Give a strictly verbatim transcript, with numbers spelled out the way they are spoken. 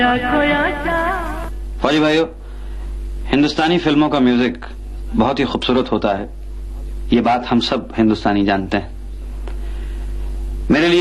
फौजी भाइयों, हिंदुस्तानी फिल्मों का म्यूजिक बहुत ही खूबसूरत होता है। ये बात हम सब हिंदुस्तानी जानते हैं। मेरे लिए